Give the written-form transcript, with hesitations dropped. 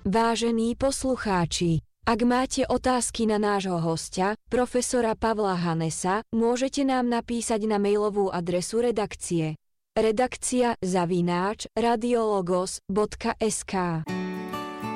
Vážení poslucháči, ak máte otázky na nášho hostia, profesora Pavla Hanesa, môžete nám napísať na mailovú adresu redakcie redakcia@radiologos.sk.